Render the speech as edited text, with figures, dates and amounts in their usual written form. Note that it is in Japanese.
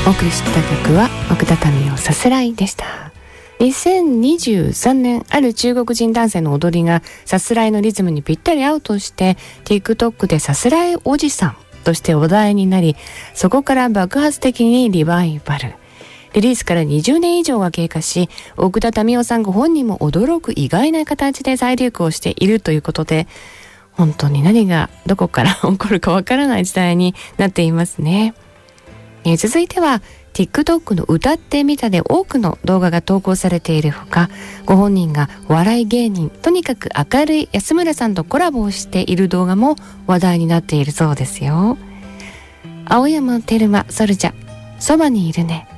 お送りした曲は奥田民生さすらいでした。2023年、ある中国人男性の踊りがさすらいのリズムにぴったり合うとして TikTok でさすらいおじさんとして話題になり、そこから爆発的にリバイバル。リリースから20年以上が経過し、奥田民生さんご本人も驚く意外な形で再流行しているということで、本当に何がどこから起こるかわからない時代になっていますね。続いては TikTok の歌ってみたで多くの動画が投稿されているほか、ご本人がお笑い芸人、とにかく明るい安村さんとコラボをしている動画も話題になっているそうですよ。青山テルマソルジャ、そばにいるね。